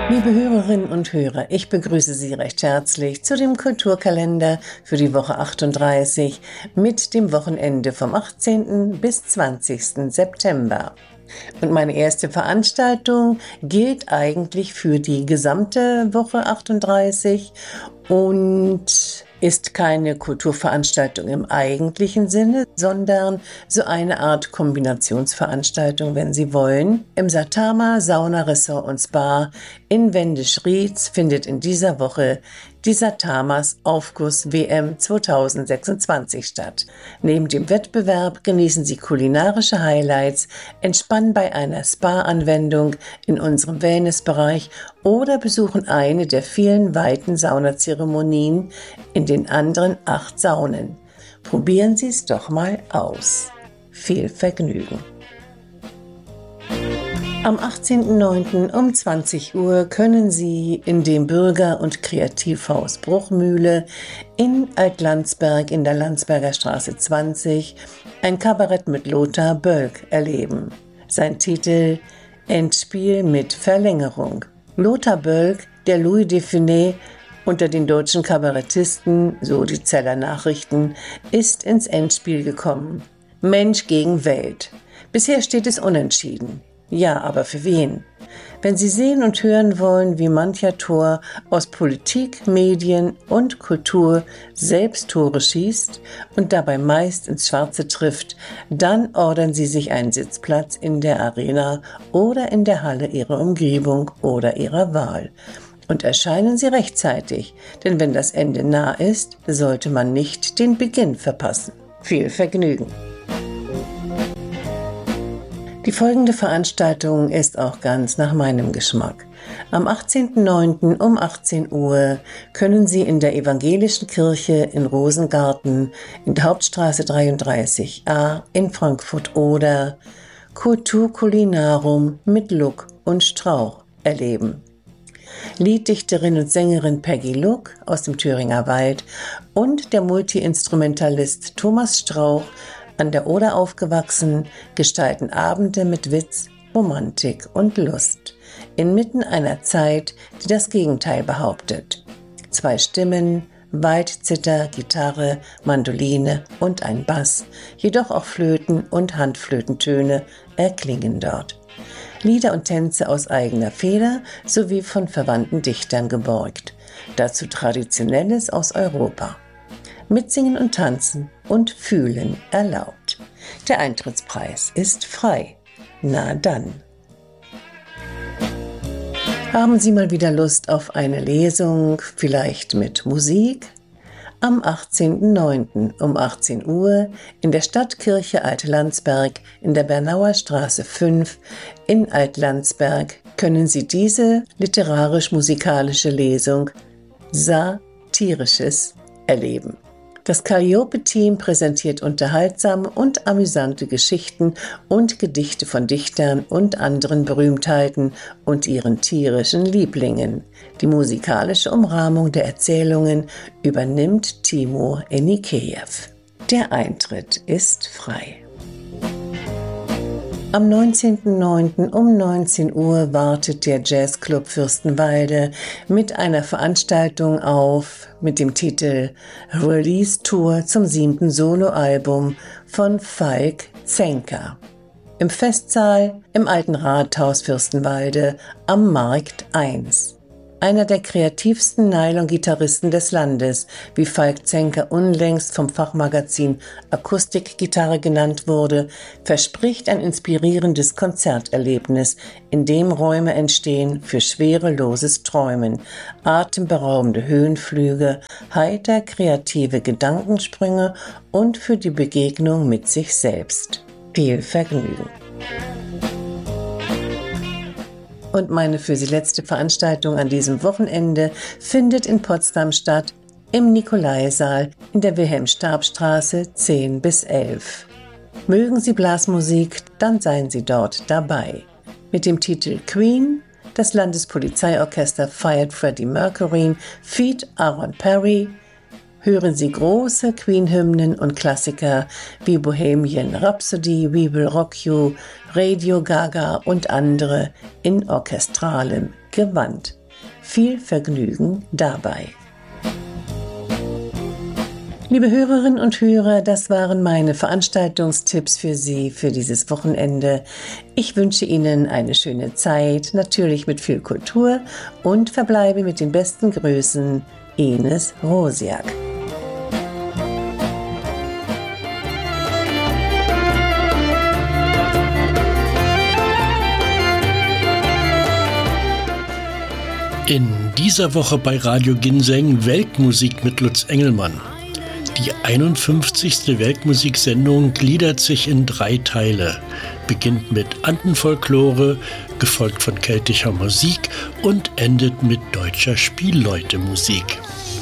Liebe Hörerinnen und Hörer, ich begrüße Sie recht herzlich zu dem Kulturkalender für die Woche 38 mit dem Wochenende vom 18. bis 20. September. Und meine erste Veranstaltung gilt eigentlich für die gesamte Woche 38 und ist keine Kulturveranstaltung im eigentlichen Sinne, sondern so eine Art Kombinationsveranstaltung, wenn Sie wollen. Im Satama Sauna Ressort und Spa in Wendisch-Rietz findet in dieser Woche die Satamas Aufguss WM 2026 statt. Neben dem Wettbewerb genießen Sie kulinarische Highlights, entspannen bei einer Spa-Anwendung in unserem Wellnessbereich oder besuchen eine der vielen weiten Saunazeremonien in den anderen 8 Saunen. Probieren Sie es doch mal aus. Viel Vergnügen! Am 18.09. um 20 Uhr können Sie in dem Bürger- und Kreativhaus Bruchmühle in Altlandsberg in der Landsberger Straße 20 ein Kabarett mit Lothar Bölk erleben. Sein Titel Endspiel mit Verlängerung. Lothar Bölk, der Louis de Funès unter den deutschen Kabarettisten, so die Zeller Nachrichten, ist ins Endspiel gekommen. Mensch gegen Welt. Bisher steht es unentschieden. Ja, aber für wen? Wenn Sie sehen und hören wollen, wie mancher Tor aus Politik, Medien und Kultur selbst Tore schießt und dabei meist ins Schwarze trifft, dann ordern Sie sich einen Sitzplatz in der Arena oder in der Halle Ihrer Umgebung oder Ihrer Wahl. Und erscheinen Sie rechtzeitig, denn wenn das Ende nah ist, sollte man nicht den Beginn verpassen. Viel Vergnügen! Die folgende Veranstaltung ist auch ganz nach meinem Geschmack. Am 18.09. um 18 Uhr können Sie in der Evangelischen Kirche in Rosengarten in der Hauptstraße 33a in Frankfurt oder Cultur Culinarum mit Luck und Strauch erleben. Lieddichterin und Sängerin Peggy Luck aus dem Thüringer Wald und der Multiinstrumentalist Thomas Strauch, an der Oder aufgewachsen, gestalten Abende mit Witz, Romantik und Lust. Inmitten einer Zeit, die das Gegenteil behauptet. 2 Stimmen, Waldzither, Gitarre, Mandoline und ein Bass, jedoch auch Flöten und Handflötentöne erklingen dort. Lieder und Tänze aus eigener Feder sowie von verwandten Dichtern geborgt. Dazu Traditionelles aus Europa. Mitsingen und tanzen und fühlen erlaubt. Der Eintrittspreis ist frei. Na dann. Haben Sie mal wieder Lust auf eine Lesung, vielleicht mit Musik? Am 18.09. um 18 Uhr in der Stadtkirche Altlandsberg in der Bernauer Straße 5 in Altlandsberg können Sie diese literarisch-musikalische Lesung Satirisches erleben. Das Calliope-Team präsentiert unterhaltsame und amüsante Geschichten und Gedichte von Dichtern und anderen Berühmtheiten und ihren tierischen Lieblingen. Die musikalische Umrahmung der Erzählungen übernimmt Timur Enikejew. Der Eintritt ist frei. Am 19.09. um 19 Uhr wartet der Jazzclub Fürstenwalde mit einer Veranstaltung auf mit dem Titel Release Tour zum 7. Soloalbum von Falk Zenker. Im Festsaal im Alten Rathaus Fürstenwalde am Markt 1. Einer der kreativsten Nylon-Gitarristen des Landes, wie Falk Zenker unlängst vom Fachmagazin Akustikgitarre genannt wurde, verspricht ein inspirierendes Konzerterlebnis, in dem Räume entstehen für schwereloses Träumen, atemberaubende Höhenflüge, heiter kreative Gedankensprünge und für die Begegnung mit sich selbst. Viel Vergnügen! Und meine für Sie letzte Veranstaltung an diesem Wochenende findet in Potsdam statt, im Nikolaisaal in der Wilhelm-Staab-Straße 10 bis 11. Mögen Sie Blasmusik, dann seien Sie dort dabei. Mit dem Titel Queen, das Landespolizeiorchester feiert Freddie Mercury, feat. Aaron Perry, hören Sie große Queen-Hymnen und Klassiker wie Bohemian Rhapsody, We Will Rock You, Radio Gaga und andere in orchestralem Gewand. viel Vergnügen dabei. Liebe Hörerinnen und Hörer, das waren meine Veranstaltungstipps für Sie für dieses Wochenende. Ich wünsche Ihnen eine schöne Zeit, natürlich mit viel Kultur und verbleibe mit den besten Grüßen, Ines Rosiak. In dieser Woche bei Radio Ginseng Weltmusik mit Lutz Engelmann. Die 51. Weltmusiksendung gliedert sich in 3 Teile, beginnt mit Andenfolklore, gefolgt von keltischer Musik und endet mit deutscher Spielleute-Musik.